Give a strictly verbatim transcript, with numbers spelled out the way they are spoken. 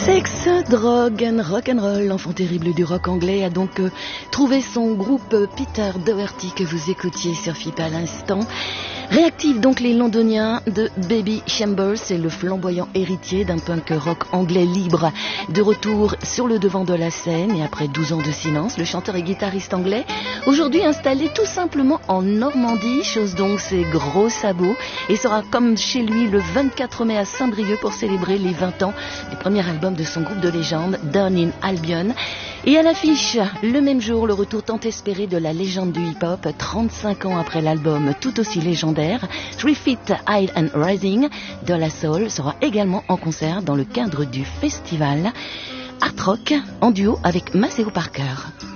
Sex, drogue and rock'n'roll, l'enfant terrible du rock anglais a donc euh, trouvé son groupe euh, Peter Doherty que vous écoutiez sur F I P à l'instant. Réactivent donc les londoniens de Baby Chambers, c'est le flamboyant héritier d'un punk rock anglais libre. De retour sur le devant de la scène et après douze ans de silence, le chanteur et guitariste anglais, aujourd'hui installé tout simplement en Normandie, chose donc ses gros sabots, et sera comme chez lui le vingt-quatre mai à Saint-Brieuc pour célébrer les vingt ans du premier album de son groupe de légende, Down in Albion. Et à l'affiche, le même jour, le retour tant espéré de la légende du hip-hop, trente-cinq ans après l'album tout aussi légendaire, Three Feet High and Rising de la Soul sera également en concert dans le cadre du festival Art Rock en duo avec Maceo Parker.